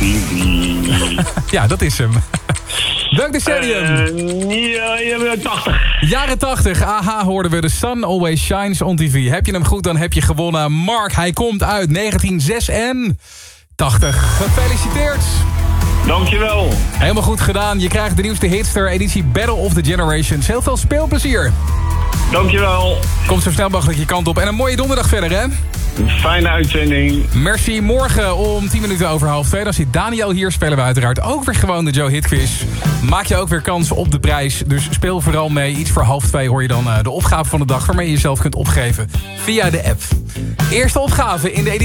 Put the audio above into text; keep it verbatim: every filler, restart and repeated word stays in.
Ja, dat is hem. Welk decennium? Uh, ja, tachtig. Jaren tachtig. Aha, hoorden we. The Sun Always Shines on T V. Heb je hem goed, dan heb je gewonnen. Mark, hij komt uit negentien zesentachtig. Gefeliciteerd. Dankjewel. Helemaal goed gedaan. Je krijgt de nieuwste Hitster editie Battle of the Generations. Heel veel speelplezier. Dankjewel. Komt zo snel mogelijk je kant op. En een mooie donderdag verder, hè? Fijne uitzending. Merci. Morgen om tien minuten over half twee. Dan zit Daniel hier. Spelen we uiteraard ook weer gewoon de Joe Hit Quiz. Maak je ook weer kans op de prijs. Dus speel vooral mee. Iets voor half twee hoor je dan uh, de opgave van de dag... waarmee je jezelf kunt opgeven via de app. Eerste opgave in de editie.